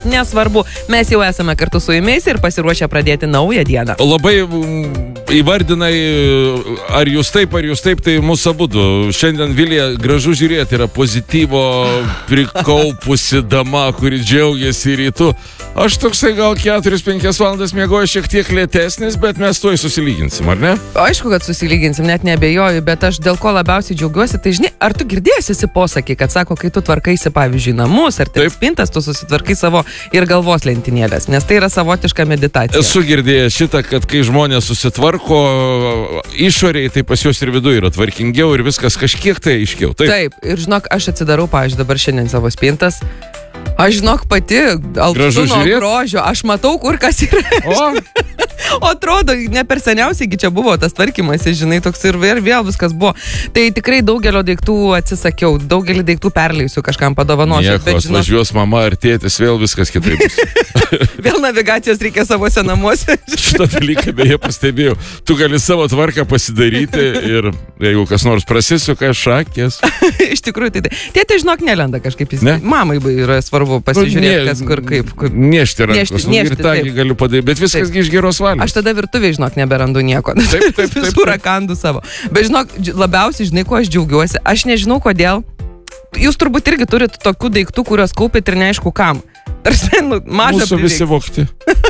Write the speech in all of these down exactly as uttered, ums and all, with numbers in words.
Nesvarbu, mes jau esame kartu su jumis ir pasiruošę pradėti naują dieną. Labai įvardinai, ar jūs taip, ar jūs taip, tai mūsų abudu. Šiandien Vilija gražu žiūrėti, yra pozityvo prikaupusi dama, kuri džiaugiasi rytu. Aš toksai gal keturias penkias valandas miegoju šiek tiek lėtesnis, bet mes tuoj susilyginsim, ar ne? Aišku, kad susilyginsim, net neabejoju, bet aš dėl ko labiausiai džiaugiuosi, tai žinai, ar tu girdėsi posakį, kad sako, kai tu tvarkaisi, pavyzdžiui, namus, ar tai spintas, tu susitvarkai savo ir galvos lentynėlės, nes tai yra savotiška meditacija. Esu girdėjęs šitą, kad kai žmonės susitvarko išoriai, tai pas juos ir viduje yra tvarkingiau ir viskas kažkiek tai aiškiau. Taip, Taip ir žinok, aš atsidarau, pavyzdžiui, dabar šiandien savo spintas. Aš žinok pati, alpstu nuo grožio, aš matau, kur kas yra. O, o atrodo, ne per seniausiai čia buvo tas tvarkymas, žinai, toks ir vėl, vėl viskas buvo. Tai tikrai daugelio daiktų atsisakiau, daugelį daiktų perleisiu, kažkam padovanosiu. Nieko, žinok, važiuos mama ar tėtis, vėl viskas kitaip bus. Vėl navigacijos reikia savose namuose. Šitą dalyką beje pastebėjau. Tu gali savo tvarką pasidaryti ir jeigu kas nors prasisuka, šakės. Iš tikrųjų, tai tai. Tėtė, žinok, nelenda kažkaip. Jis, ne? Mamai yra svarbu pasižiūrėti, kas kur kaip. kaip. Niešti rankos, nu, ir tągi galiu padaryti, bet viskas iš geros valios. Aš tada virtuvėje, žinok, neberandu nieko. Taip, taip, taip. Visur rakandu savo. Bet, žinok, labiausiai, žinai, ko aš džiaugiuosi. Aš nežinau, kodėl. Jūs turbūt irgi turite tokių daiktų, kuriuos kaupėt ir neaišku kam. Tarsi, nu, maža mūsų visi vokti.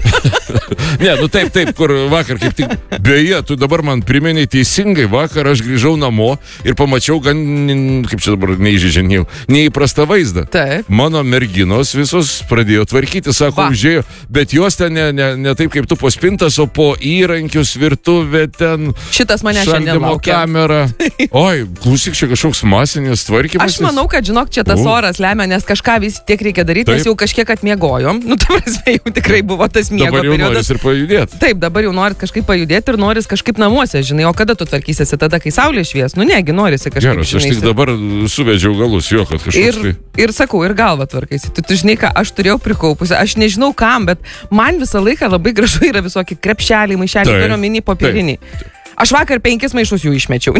Ne, nu taip, taip, kur vakar kaip tik. Beje, tu dabar man primeni teisingai, vakar aš grįžau namo ir pamačiau gan, kaip čia dabar neįžeidžiau, neįprastą vaizdą. Taip. Mano merginos visos pradėjo tvarkyti, sako, užėjo, bet jos ten ne, ne, ne taip kaip tu po spintas, o po įrankius, virtuvė ten. Šitas mane šiandien laukia. Kamera. Oi, klausyk, čia kažkoks masinis tvarkymas. Aš manau, kad, žinok, čia tas oras lemia, nes kažką vis tiek reikia daryti, nes jau kažkiek atmiegojom. Nu, ta prasme, jau tikrai buvo tas miego dabar jau periodas. Noris ir pajudėti. Taip, dabar jau norit kažkaip pajudėti ir noris kažkaip namuose, žinai, o kada tu tvarkysiesi tada, kai saulė švies? Nu, negi norisi kažkaip. Geras, aš tik dabar suvedžiau galus, jo, kad kažkoks ir, tai. Ir sakau, ir galva tvarkaisi. Tu, tu žinai, ką aš turėjau prikaupusi, aš nežinau kam, bet man visą laiką labai gražu yra visokie krepšeliai, maišeliai, turiu mini popieriniai. Aš vakar penkis maišus jų išmečiau.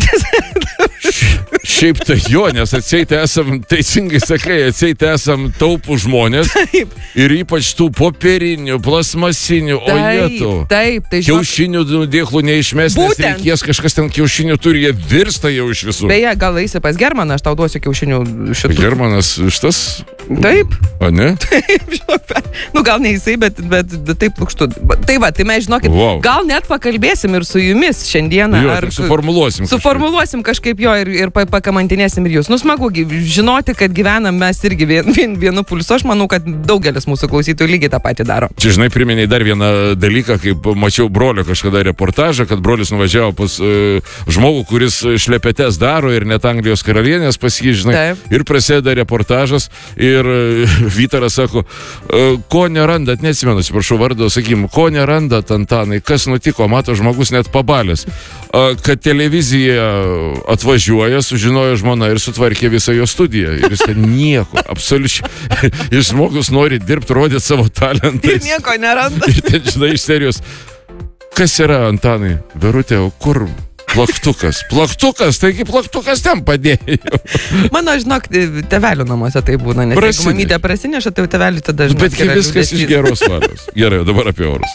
Šiaip tai jo, nes atseit esam, teisingai sakai, atseit esam taupų žmonės. Taip. Ir ypač tų popierinių, plasmasinių, o jėtų. Taip, tai žinok. Kiaušinių dėklų neišmės, nes reikės, kažkas ten kiaušinių turi, jie virsta jau iš visų. Beje, gal eisi pas Germaną, aš tau duosiu kiaušinių šitų. Germanas šitas? Taip. O ne? Taip, žinok, nu gal ne jisai, bet, bet, bet taip lukštu. Tai va, tai mes žinokit, wow. Gal net pakalbėsim ir su jumis šiandieną. Jo, ar suformuluosim. Suformuluosim kažkaip jo ir, ir pakamantinėsim ir jūs. Nu, smagu žinoti, kad gyvenam mes irgi vien, vien, vienu pulsu. Aš manau, kad daugelis mūsų klausytojų lygiai tą patį daro. Čia, žinai, priminiai dar vieną dalyką, kaip mačiau brolio kažkada reportažą, kad brolis nuvažiavo pas uh, žmogų, kuris šlepetes daro ir net Anglijos karalienės pas jį, žinai. Taip. Ir prasideda reportažas ir uh, Vytaras sako, uh, ko nerandat, neatsimenu, atsiprašau vardo, sakykim, ko nerandat, Antanai, kas nutiko, mato žmogus net pabalęs. Uh, kad televizija atvažiuoja, sužinojo žmona ir sutvarkė visą jo studiją. Ir jis ten nieko, absoliučiai. Ir žmogus nori dirbti, rodyti savo talentais. Ir nieko neranda. Ir ten, žinai, iš serijos. Kas yra, Antanai? Verutė, o kur plaktukas? Plaktukas, taigi plaktukas ten padėjo. Mano, žinok, tėvelių namuose tai būna. Nes jeigu mamytė prasineša, tai tėvelių tada žinok. Bet kaip viskas iš geros valios. Gerai, dabar apie orus.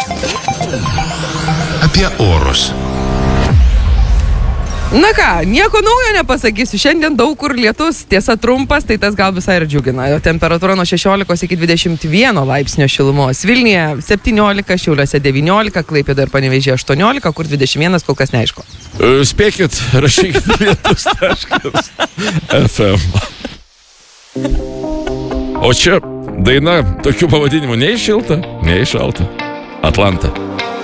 Apie orus. Na ką, nieko naujo nepasakysiu. Šiandien daug kur lietus, tiesa trumpas, tai tas gal visai ir džiugina. Jo temperatūra nuo šešiolikos iki dvidešimt vieno laipsnio šilumos. Vilniuje septyniolika, Šiauliuose devyniolika, Klaipėdoje ir Panevėžyje aštuoniolika, kur dvidešimt vienas kol kas neaišku. Spėkit, rašykit lietus taškas ef em. O čia daina tokių pavadinimų nei šilta, nei šalta. Atlanta.